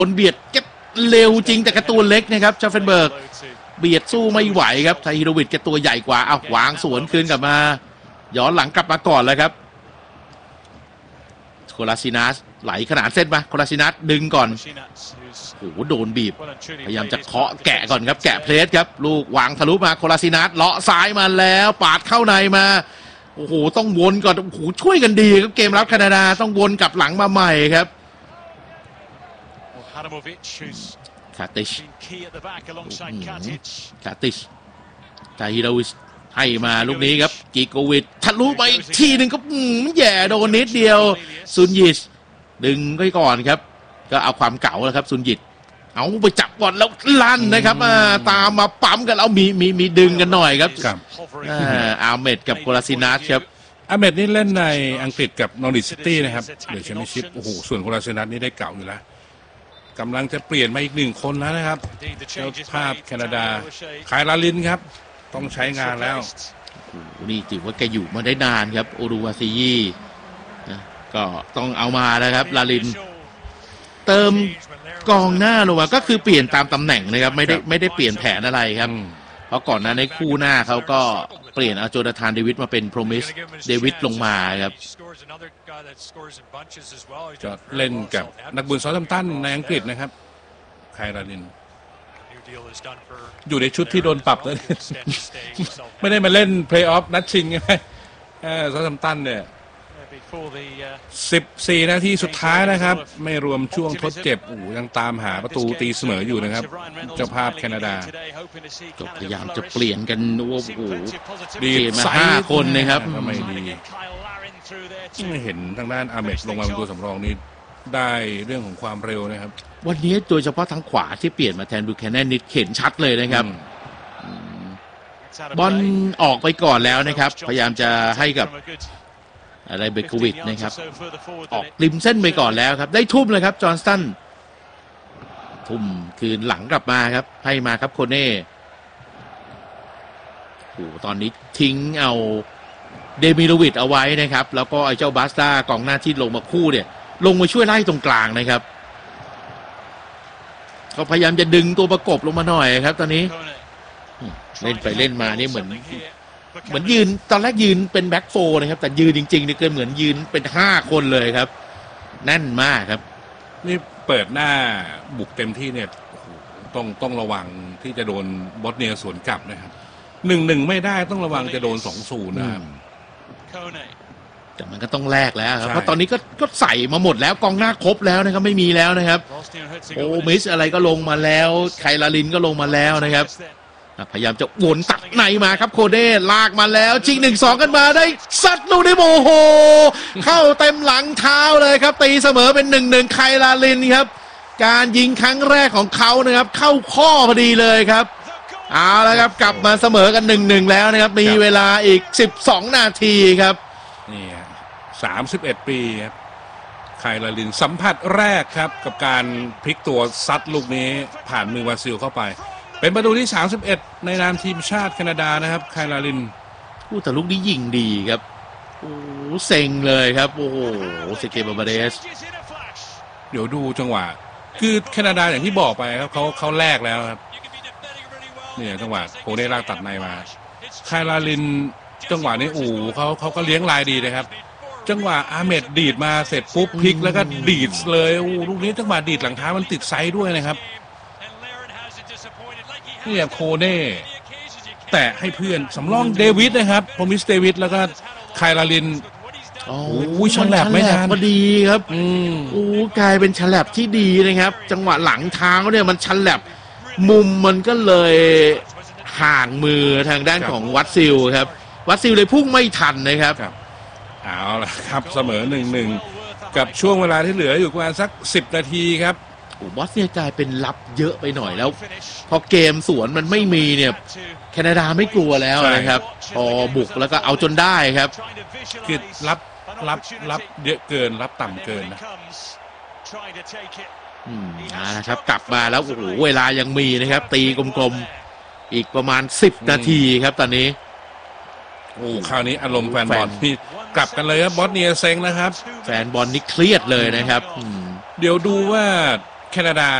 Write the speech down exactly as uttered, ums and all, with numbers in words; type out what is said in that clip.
คนเบียดแกเร็วจริงแต่กระตัวเล็กนะครับชาเฟนเบิร์กเบียดสู้ไม่ไหวครับไทฮิโรวิชแกตัวใหญ่กว่าเอาวางสวนคืนกลับมาย้อนหลังกลับมาก่อนเลยครับโคลาซินัสไหลขนานเส้นมาโคลาซินัสดึงก่อนโอ้โหโดนบีบพยายามจะเคาะแกะก่อนครับแกะเพลสครับลูกวางทะลุมาโคลาซินัสเลาะซ้ายมาแล้วปาดเข้าในมาโอ้โหต้องวนก่อนโอ้โหช่วยกันดีครับเกมรับแคนาดาต้องวนกลับหลังมาใหม่ครับคาติชคาติชไทฮิโรวิชให้มาลูกนี้ครับกิโกวิชทะลุไปอีกทีหนึ่งก็แย่โดนนิดเดียวซุนยิชดึงไว้ก่อนครับก็เอาความเก่าแล้วครับซุนยิชเอาไปจับบอลแล้วลั่นนะครับตามมาปั๊มกันเอามีมีมีดึงกันหน่อยครับอาเมดกับโคลาซินัสครับอาเมดนี่เล่นในอังกฤษกับนอริทซิตี้นะครับเดี๋ยวแชมเปี้ยนชิพโอ้โหส่วนโคลาซินัสนี่ได้เก่าอยู่แล้วกำลังจะเปลี่ยนมาอีกหนึ่งคนแล้วนะครับเจ้าภาพแคนาดาคายลาลินครับต้องใช้งานแล้วนี่ถือว่าแกอยู่มาได้นานครับโอรูวาซิยีก็ต้องเอามาแล้วครับลาลินเติมกองหน้าลงมาก็คือเปลี่ยนตามตำแหน่งนะครับไม่ได้ไม่ได้เปลี่ยนแผนอะไรครับเพราะก่อนหน้าในคู่หน้าเขาก็เปลี่ยนเอาโจนาธานเดวิดมาเป็นโพรมิสเดวิดลงมาครับจะเล่นกับนักบุญซอลแฮมป์ตันในอังกฤษนะครับไคลาลินอยู่ในชุดที่โดนปรับแล้วไม่ได้มาเล่นเพลย์ออฟนัดชิงใช่ไหมซอลแฮมป์ตันเนี่ยสิบสี่นาทีสุดท้ายนะครับไม่รวมช่วงทดเจ็บโอ้ยังตามหาประตูตีเสมออยู่นะครับเจ้าภาพแคนาดาพยายามจะเปลี่ยนกันโอ้โหดีมาห้าคนนะครับทำไมดีไม่เห็นทางด้านอาเมดลงมาเป็นตัวสำรองนี้ได้เรื่องของความเร็วนะครับวันนี้โดยเฉพาะทางขวาที่เปลี่ยนมาแทนบูแคนแนนนิดเห็นชัดเลยนะครับบอลออกไปก่อนแล้วนะครับพยายามจะให้กับอะไรเบควิดนะครับออกริมเส้นไปก่อนแล้วครับได้ทุ่มเลยครับจอห์นสตันทุ่มคืนหลังกลับมาครับให้มาครับโคเน่โอ้ตอนนี้ทิ้งเอาเดมิโลวิดเอาไว้นะครับแล้วก็ไอ้เจ้าบาสตากองหน้าที่ลงมาคู่เนี่ยลงมาช่วยไล่ตรงกลางนะครับก็พยายามจะดึงตัวประกบลงมาหน่อยครับตอนนี้เล่นไปเล่นมานี่เหมือนเหมือนยืนตอนแรกยืนเป็นแบ็คโฟร์นะครับแต่ยืนจริงๆนี่เกินเหมือนยืนเป็นห้าคนเลยครับแน่นมากครับนี่เปิดหน้าบุกเต็มที่เนี่ยต้องต้องระวังที่จะโดนบอสเนียสวนกลับนะครับหนึ่งหนึ่งไม่ได้ต้องระวังจะโดนสองศูนย์นะครับแต่มันก็ต้องแลกแล้วครับเพราะตอนนี้ก็ก็ใส่มาหมดแล้วกองหน้าครบแล้วนะครับไม่มีแล้วนะครับโอมิสอะไรก็ลงมาแล้วไคลาลินก็ลงมาแล้วนะครับพยายามจะวนตัดในมาครับโคเด้ลากมาแล้วชิงหนึ่งสองกันมาได้ซัดลูกนี้โมโหเข้าเต็มหลังเท้าเลยครับตีเสมอเป็นหนึ่งหนึ่งไคลาลินครับการยิงครั้งแรกของเขานะครับเข้าข้อพอดีเลยครับเอาละครับกลับมาเสมอกันหนึ่งหนึ่งแล้วนะครับมีเวลาอีกสิบสองนาทีครับนี่สามสิบเอ็ดปีครับไคลาลินสัมผัสแรกครับกับการพลิกตัวซัดลูกนี้ผ่านมือวาซิลเข้าไปเป็นประตูที่สามสิบเอ็ดในนามทีมชาติแคนาดานะครับไคลาลินผู้แต่ลูกนี้ยิงดีครับโอ้เซ็งเลยครับโอ้โหเซเกบาบาเดสเดี๋ยวดูจังหวะคือแคนาดาอย่างที่บอกไปครับเขาเขาแลกแล้วครับเนี่ยจังหวะโคเน่ลากตัดในมาไคลาลินจังหวะนี้อู๋เขาเขาก็เลี้ยงลายดีนะครับจังหวะอาเมดดีดมาเสร็จปุ๊บพลิกแล้วก็ดีดเลยโอ้ลูกนี้จังหวะดีดหลังเท้ามันติดไซด์ด้วยนะครับนี่โคเน่แต่ให้เพื่อนสำรองเดวิดนะครับโพมิสเดวิดแล้วก็ไคลาลินโอ้ยฉลับไม่นานพอดีครับอืมโอ้กลายเป็นฉลับที่ดีนะครับจังหวะหลังเท้าเนี่ยมันฉลับมุมมันก็เลยห่างมือทางด้านของวัตซิลครับวัตซิลเลยพุ่งไม่ทันนะครับเอาละครับเสมอหนึ่งหนึ่งกับช่วงเวลาที่เหลืออยู่ประมาณสักสิบนาทีครับบอสเนี่ยกลายเป็นรับเยอะไปหน่อยแล้วพอเกมสวนมันไม่มีเนี่ยแคนาดาไม่กลัวแล้วนะครับพอบุกแล้วก็เอาจนได้ครับคือรับรับรับเยอะเกินรับต่ำเกินนะอืมนะครับกลับมาแล้วโอ้โหเวลายังมีนะครับตีกลมๆอีกประมาณสิบนาทีครับตอนนี้โอ้คราวนี้อารมณ์แฟนบอลนี่กลับกันเลยครับบอสเนียเซ็งนะครับแฟนบอลนี่เครียดเลยนะครับเดี๋ยวดูว่าแคนาดา